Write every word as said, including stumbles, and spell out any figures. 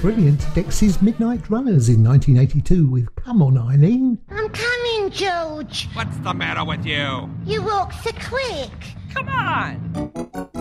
brilliant Dexys Midnight Runners in nineteen eighty-two with Come On Eileen. I'm coming, George. What's the matter with you? You walk so quick. Come on.